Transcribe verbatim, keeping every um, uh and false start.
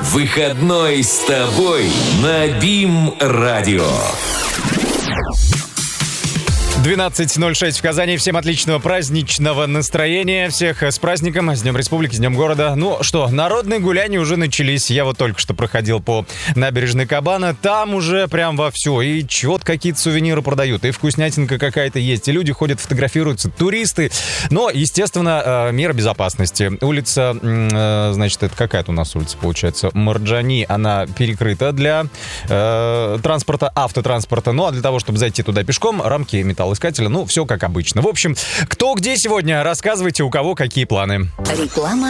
Выходной с тобой на БИМ-радио. двенадцать ноль шесть в Казани. Всем отличного праздничного настроения. Всех с праздником, с Днем Республики, с Днем города. Ну что, народные гуляния уже начались. Я вот только что проходил по набережной Кабана. Там уже прям вовсю. И чего-то какие-то сувениры продают. И вкуснятинка какая-то есть. И люди ходят, фотографируются, туристы. Но, естественно, мера безопасности. Улица, значит, это какая-то у нас улица получается? Марджани. Она перекрыта для э, транспорта, автотранспорта. Ну, а для того, чтобы зайти туда пешком, рамки металлоискателя. Ну, все как обычно. В общем, кто где сегодня? Рассказывайте, у кого какие планы. Реклама